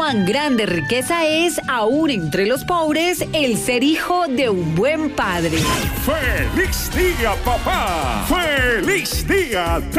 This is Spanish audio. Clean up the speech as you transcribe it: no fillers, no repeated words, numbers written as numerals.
cuán grande riqueza es, aún entre los pobres, el ser hijo de un buen padre. ¡Feliz día, papá! ¡Feliz día!